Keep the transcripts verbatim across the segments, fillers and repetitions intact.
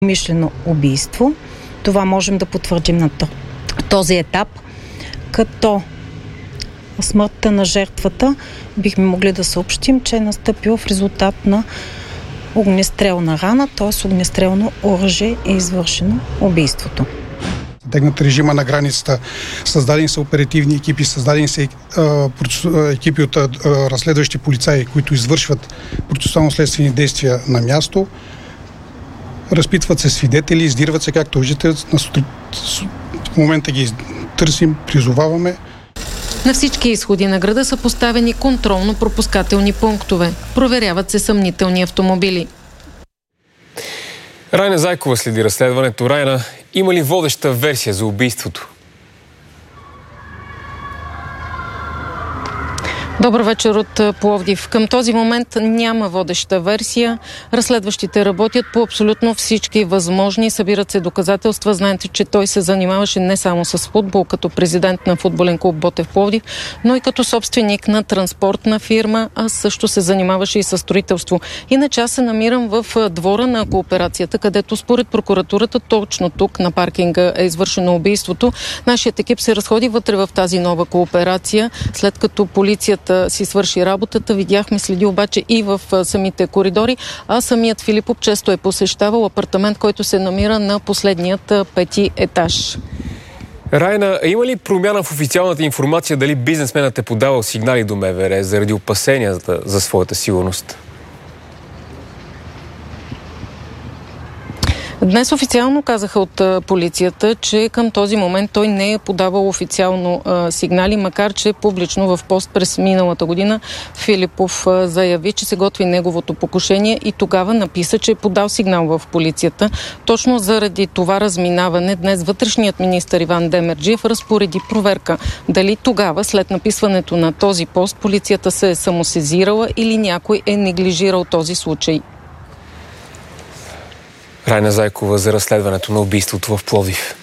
умишлено убийство. Това можем да потвърдим на този етап, като смъртта на жертвата бихме могли да съобщим, че е настъпила в резултат на огнестрелна рана, т.е. огнестрелно оръжие е извършено убийството. Тегнат режима на границата, създадени са оперативни екипи, създадени са екипи от разследващи полицаи, които извършват процесуално-следствени действия на място, разпитват се свидетели, издирват се, както виждате, в момента ги търсим, призоваваме. На всички изходи на града са поставени контролно-пропускателни пунктове. Проверяват се съмнителни автомобили. Райна Зайкова следи разследването. Райна, има ли водеща версия за убийството? Добър вечер от Пловдив. Към този момент няма водеща версия. Разследващите работят по абсолютно всички възможни. Събират се доказателства. Знаете, че той се занимаваше не само с футбол, като президент на футболен клуб Ботев Пловдив, но и като собственик на транспортна фирма, а също се занимаваше и с строителство. Иначе аз се намирам в двора на кооперацията, където според прокуратурата точно тук на паркинга е извършено убийството. Нашият екип се разходи вътре в тази нова кооперация, след като полицията си свърши работата. Видяхме следи обаче и в самите коридори, а самият Филипов често е посещавал апартамент, който се намира на последният пети етаж. Райна, има ли промяна в официалната информация дали бизнесменът е подавал сигнали до МВР заради опасенията за своята сигурност? Днес официално казаха от а, полицията, че към този момент той не е подавал официално а, сигнали, макар че публично в пост през миналата година Филипов а, заяви, че се готви неговото покушение и тогава написа, че е подал сигнал в полицията. Точно заради това разминаване днес вътрешният министър Иван Демерджиев разпореди проверка. Дали тогава, след написването на този пост, полицията се е самосезирала или някой е неглижирал този случай. Райна Зайкова за разследването на убийството в Пловдив.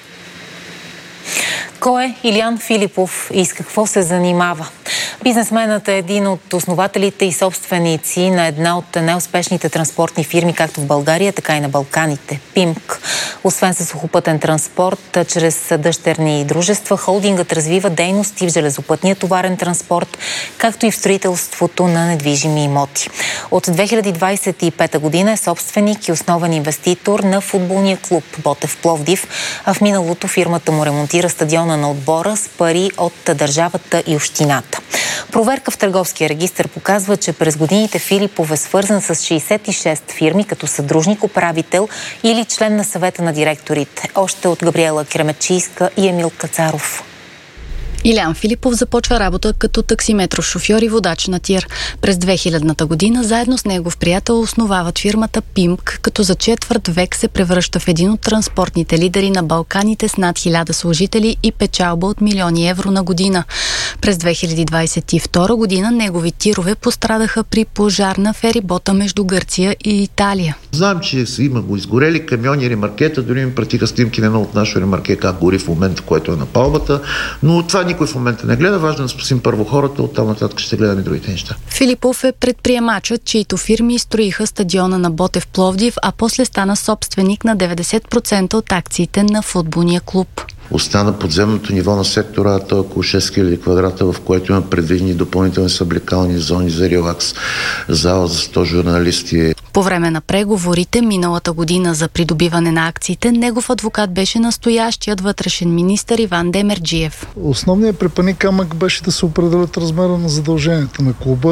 Кой е Илиян Филипов и с какво се занимава? Бизнесменът е един от основателите и собственици на една от най-успешните транспортни фирми, както в България, така и на Балканите – ПИМК. Освен с сухопътен транспорт, чрез дъщерни дружества, холдингът развива дейности в железопътния товарен транспорт, както и в строителството на недвижими имоти. От две хиляди двадесет и пета година е собственик и основен инвеститор на футболния клуб Ботев Пловдив, а в миналото фирмата му ремонтира стадиона на отбора с пари от държавата и общината. Проверка в Търговския регистър показва, че през годините Филипов е свързан с шейсет и шест фирми като съдружник, управител или член на съвета на директорите. Още от Габриела Кремечийска и Емил Кацаров. Илиян Филипов започва работа като таксиметров шофьор и водач на тир. През две хилядната година заедно с негов приятел основават фирмата ПИМК, като за четвърт век се превръща в един от транспортните лидери на Балканите с над хиляда служители и печалба от милиони евро на година. През две хиляди двадесет и втора година негови тирове пострадаха при пожар на ферибота между Гърция и Италия. Знам, че има го изгорели камиони, ремаркета, дори ми пратиха снимки на едно от нашото ремарке, как гори в момента, в който е на палбата, но това никой в момента не гледа. Важно да спасим първо хората, оттам нататък ще гледаме другите неща. Филипов е предприемачът, чието фирми строиха стадиона на Ботев Пловдив, а после стана собственик на деветдесет процента от акциите на футболния клуб. Остана подземното ниво на сектора, то е около шест хиляди квадрата, в което има предвидени допълнителни съблекални зони за релакс, зала за сто журналисти. По време на преговорите миналата година за придобиване на акциите, негов адвокат беше настоящият вътрешен министър Иван Демерджиев. Основният препъни камък беше да се определят размера на задълженията на клуба.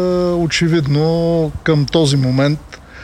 Очевидно към този момент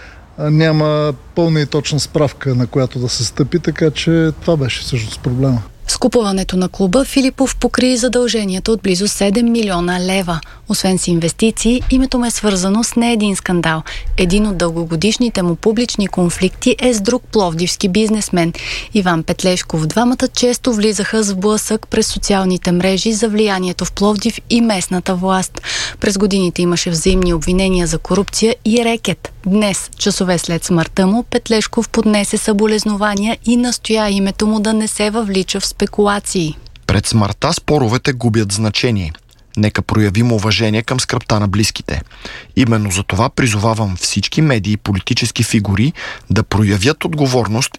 няма пълна и точна справка, на която да се стъпи, така че това беше всъщност проблема. С купуването на клуба Филипов покри задълженията от близо седем милиона лева. Освен с инвестиции, името му е свързано с не един скандал. Един от дългогодишните му публични конфликти е с друг пловдивски бизнесмен – Иван Петлешков. Двамата често влизаха с блъсък през социалните мрежи за влиянието в Пловдив и местната власт. През годините имаше взаимни обвинения за корупция и рекет. Днес, часове след смъртта му, Петлешков поднесе съболезнования и настоя името му да не се въвлича в спекулации. Пред смъртта споровете губят значение. Нека проявим уважение към скръбта на близките. Именно за това призовавам всички медии и политически фигури да проявят отговорност